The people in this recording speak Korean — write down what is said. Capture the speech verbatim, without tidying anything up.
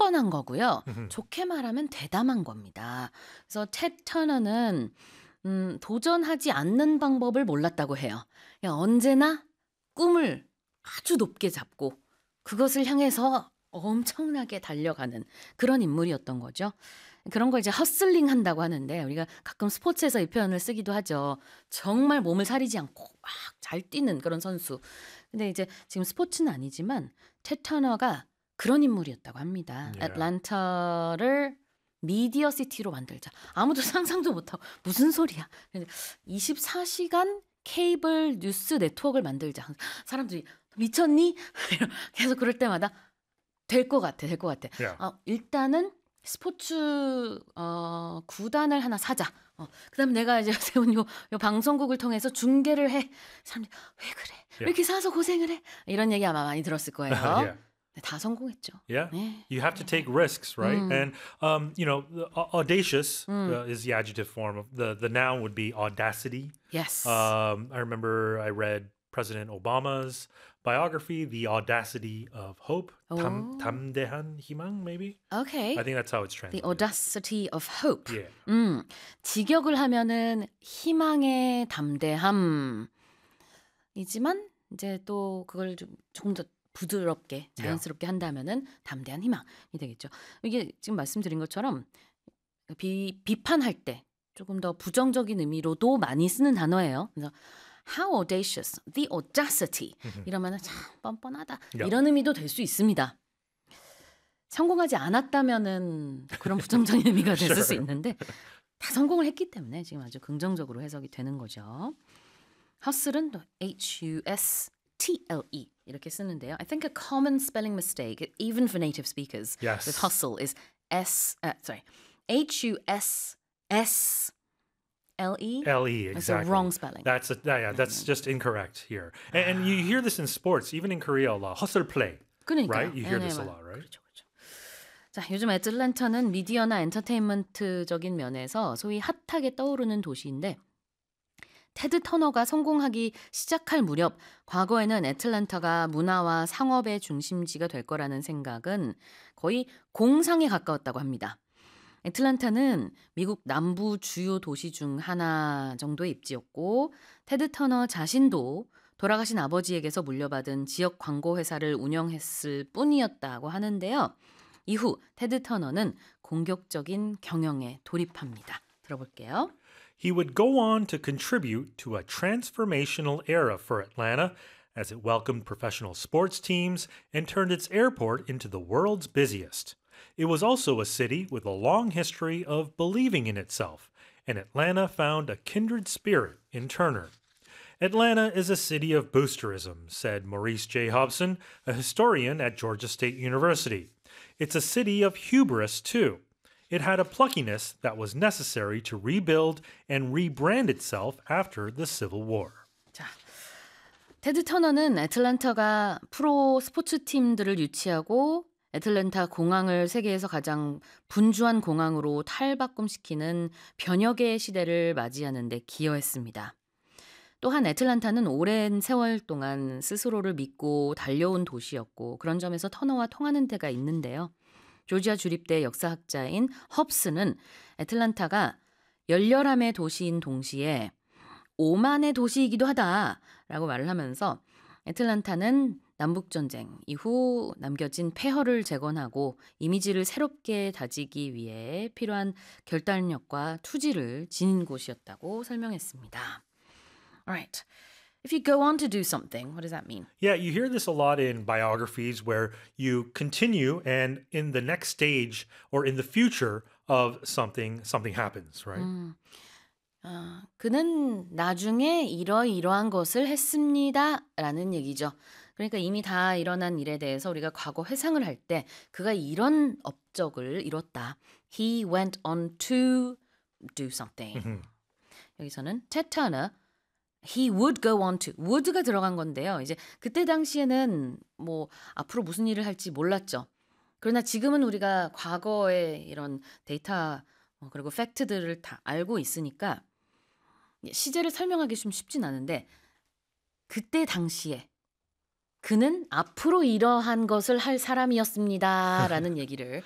뻔뻔한 거고요. 좋게 말하면 대담한 겁니다. 그래서 텟 터너는 음, 도전하지 않는 방법을 몰랐다고 해요. 그냥 언제나 꿈을 아주 높게 잡고 그것을 향해서 엄청나게 달려가는 그런 인물이었던 거죠. 그런 걸 이제 허슬링 한다고 하는데 우리가 가끔 스포츠에서 이 표현을 쓰기도 하죠. 정말 몸을 사리지 않고 막 잘 뛰는 그런 선수. 근데 이제 지금 스포츠는 아니지만 텟 터너가 그런 인물이었다고 합니다. Yeah. 애틀랜타를 미디어 시티로 만들자. 아무도 상상도 못하고 무슨 소리야. 이십사 시간 케이블 뉴스 네트워크를 만들자. 사람들이 미쳤니? 계속 그럴 때마다 될 것 같아, 될 것 같아. Yeah. 어, 일단은 스포츠 어, 구단을 하나 사자. 어, 그다음에 내가 이제 세운 요, 요 방송국을 통해서 중계를 해. 사람들이 왜 그래? 왜 이렇게 사서 고생을 해? 이런 얘기 아마 많이 들었을 거예요. Yeah. 다 성공했죠. Yeah, 네. you have to take risks, right? Mm. And um, you know, the- au- audacious uh, is the adjective form of the the noun would be audacity. Yes. Um, I remember I read President Obama's biography, The Audacity of Hope. 담, 오. 담대한 희망, maybe. Okay. I think that's how it's The translated. audacity of hope. Yeah. 음, 직역을 하면은 희망의 담대함이지만 이제 또 그걸 좀 조금 더 부드럽게 자연스럽게 한다면은 담대한 희망이 되겠죠. 이게 지금 말씀드린 것처럼 비, 비판할 때 조금 더 부정적인 의미로도 많이 쓰는 단어예요. 그래서 how audacious, the audacity 이러면은 참 뻔뻔하다 Yeah. 이런 의미도 될 수 있습니다. 성공하지 않았다면은 그런 부정적인 의미가 됐을 수 있는데 다 성공을 했기 때문에 지금 아주 긍정적으로 해석이 되는 거죠. 허슬은 또 H U S T L E 이렇게 쓰는데요. I think a common spelling mistake, even for native speakers, Yes. with hustle is S, uh, sorry, H U S S L E. L E, That's a exactly. wrong spelling. That's a, yeah, that's just incorrect here. And, and you hear this in sports, even in Korea a lot. Hustle play, 그러니까요. right? You hear 네, this a 네, lot, right? 그렇죠, 그렇죠. 자, 요즘 애틀랜타는 미디어나 엔터테인먼트적인 면에서 소위 핫하게 떠오르는 도시인데 테드 터너가 성공하기 시작할 무렵 과거에는 애틀랜타가 문화와 상업의 중심지가 될 거라는 생각은 거의 공상에 가까웠다고 합니다. 애틀랜타는 미국 남부 주요 도시 중 하나 정도의 입지였고 테드 터너 자신도 돌아가신 아버지에게서 물려받은 지역 광고 회사를 운영했을 뿐이었다고 하는데요. 이후 테드 터너는 공격적인 경영에 돌입합니다. 들어볼게요. He would go on to contribute to a transformational era for Atlanta as it welcomed professional sports teams and turned its airport into the world's busiest. It was also a city with a long history of believing in itself, and Atlanta found a kindred spirit in Turner. Atlanta is a city of boosterism, said Maurice J. Hobson, a historian at Georgia State University. It's a city of hubris, too. It had a pluckiness that was necessary to rebuild and rebrand itself after the Civil War. 자, 테드 터너는 애틀랜타가 프로 스포츠 팀들을 유치하고 애틀랜타 공항을 세계에서 가장 분주한 공항으로 탈바꿈시키는 변혁의 시대를 맞이하는 데 기여했습니다. 또한 애틀랜타는 오랜 세월 동안 스스로를 믿고 달려온 도시였고 그런 점에서 터너와 통하는 데가 있는데요. 조지아 주립대 역사학자인 헙스는 애틀랜타가 열렬함의 도시인 동시에 오만의 도시이기도 하다라고 말을 하면서 애틀랜타는 남북전쟁 이후 남겨진 폐허를 재건하고 이미지를 새롭게 다지기 위해 필요한 결단력과 투지를 지닌 곳이었다고 설명했습니다. Alright. If you go on to do something, what does that mean? Yeah, you hear this a lot in biographies where you continue and in the next stage or in the future of something, something happens, right? 음, 어, 그는 나중에 이러이러한 것을 했습니다 라는 얘기죠. 그러니까 이미 다 일어난 일에 대해서 우리가 과거 회상을 할 때 그가 이런 업적을 이뤘다. He went on to do something. Mhm. 여기서는 텟 터너 He would go on to. would가 들어간 건데요. 이제 그때 당시에는 뭐 앞으로 무슨 일을 할지 몰랐죠. 그러나 지금은 우리가 과거의 이런 데이터 어, 그리고 팩트들을 다 알고 있으니까 시제를 설명하기 좀 쉽진 않은데 그때 당시에 그는 앞으로 이러한 것을 할 사람이었습니다라는 얘기를